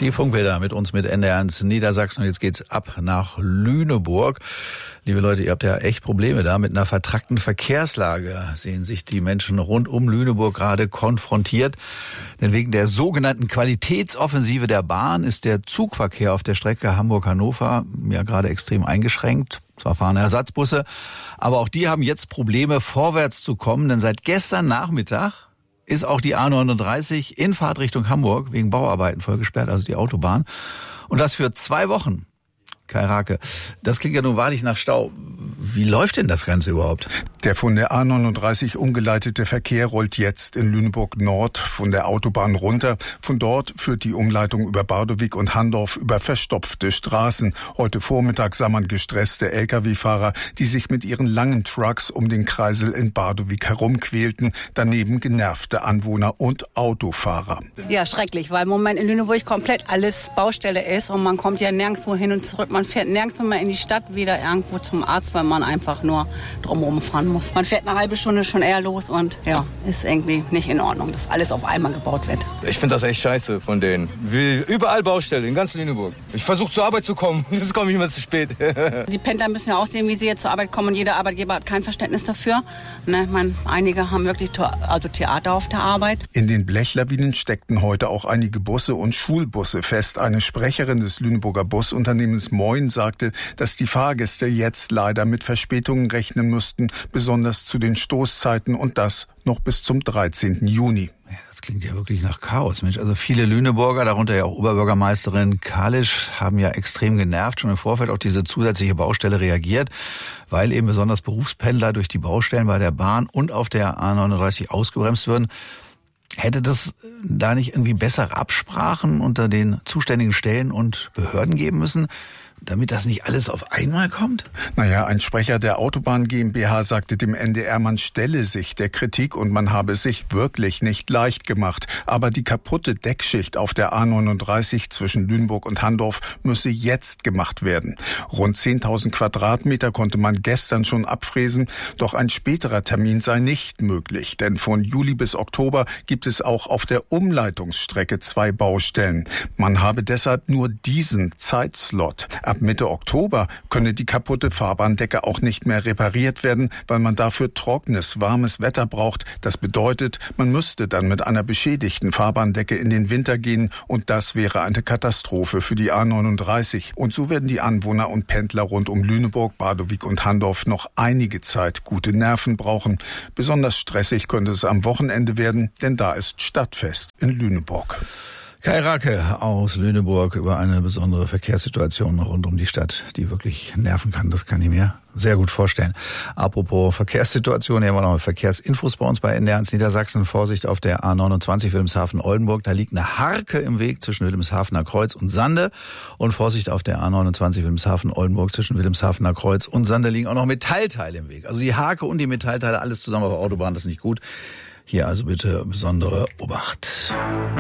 Die Funkbilder mit uns mit NDR1 Niedersachsen. Und jetzt geht's ab nach Lüneburg. Liebe Leute, ihr habt ja echt Probleme da. Mit einer vertrackten Verkehrslage sehen sich die Menschen rund um Lüneburg gerade konfrontiert. Denn wegen der sogenannten Qualitätsoffensive der Bahn ist der Zugverkehr auf der Strecke Hamburg-Hannover ja gerade extrem eingeschränkt. Zwar fahren Ersatzbusse, aber auch die haben jetzt Probleme, vorwärts zu kommen. Denn seit gestern Nachmittag ist auch die A39 in Fahrtrichtung Hamburg wegen Bauarbeiten voll gesperrt, also die Autobahn. Und das für 2 Wochen. Kai Rake, das klingt ja nun wahrlich nach Stau. Wie läuft denn das Ganze überhaupt? Der von der A39 umgeleitete Verkehr rollt jetzt in Lüneburg Nord von der Autobahn runter. Von dort führt die Umleitung über Bardowig und Handorf über verstopfte Straßen. Heute Vormittag sah man gestresste Lkw-Fahrer, die sich mit ihren langen Trucks um den Kreisel in Bardowig herumquälten. Daneben genervte Anwohner und Autofahrer. Ja, schrecklich, weil im Moment in Lüneburg komplett alles Baustelle ist und man kommt ja nirgendwo hin und zurück. Man fährt nirgendwo mehr in die Stadt, weder irgendwo zum Arzt, weil man einfach nur drumherum fahren muss. Man fährt eine halbe Stunde schon eher los und ja, ist irgendwie nicht in Ordnung, dass alles auf einmal gebaut wird. Ich finde das echt scheiße von denen. Überall Baustelle, in ganz Lüneburg. Ich versuche zur Arbeit zu kommen, jetzt komme ich immer zu spät. Die Pendler müssen ja auch sehen, wie sie jetzt zur Arbeit kommen und jeder Arbeitgeber hat kein Verständnis dafür. Ne, einige haben wirklich Theater auf der Arbeit. In den Blechlawinen steckten heute auch einige Busse und Schulbusse fest. Eine Sprecherin des Lüneburger Busunternehmens Moin sagte, dass die Fahrgäste jetzt leider mit Verspätungen rechnen müssten, besonders zu den Stoßzeiten und das noch bis zum 13. Juni. Ja, das klingt ja wirklich nach Chaos, Mensch. Also viele Lüneburger, darunter ja auch Oberbürgermeisterin Kalisch, haben ja extrem genervt, schon im Vorfeld auf diese zusätzliche Baustelle reagiert, weil eben besonders Berufspendler durch die Baustellen bei der Bahn und auf der A39 ausgebremst würden. Hätte das da nicht irgendwie bessere Absprachen unter den zuständigen Stellen und Behörden geben müssen, damit das nicht alles auf einmal kommt? Naja, ein Sprecher der Autobahn GmbH sagte dem NDR, man stelle sich der Kritik und man habe es sich wirklich nicht leicht gemacht. Aber die kaputte Deckschicht auf der A39 zwischen Lüneburg und Handorf müsse jetzt gemacht werden. Rund 10.000 Quadratmeter konnte man gestern schon abfräsen, doch ein späterer Termin sei nicht möglich. Denn von Juli bis Oktober gibt es auch auf der Umleitungsstrecke 2 Baustellen. Man habe deshalb nur diesen Zeitslot. Ab Mitte Oktober könne die kaputte Fahrbahndecke auch nicht mehr repariert werden, weil man dafür trockenes, warmes Wetter braucht. Das bedeutet, man müsste dann mit einer beschädigten Fahrbahndecke in den Winter gehen und das wäre eine Katastrophe für die A39. Und so werden die Anwohner und Pendler rund um Lüneburg, Bardowig und Handorf noch einige Zeit gute Nerven brauchen. Besonders stressig könnte es am Wochenende werden, denn da ist Stadtfest in Lüneburg. Kai Rake aus Lüneburg über eine besondere Verkehrssituation rund um die Stadt, die wirklich nerven kann. Das kann ich mir sehr gut vorstellen. Apropos Verkehrssituation, hier haben wir noch Verkehrsinfos bei uns bei NDR1 Niedersachsen. Vorsicht auf der A29 Wilhelmshaven-Oldenburg. Da liegt eine Harke im Weg zwischen Wilhelmshavener Kreuz und Sande. Und Vorsicht auf der A29 Wilhelmshaven-Oldenburg zwischen Wilhelmshavener Kreuz und Sande liegen auch noch Metallteile im Weg. Also die Harke und die Metallteile, alles zusammen auf der Autobahn, das ist nicht gut. Hier also bitte besondere Obacht.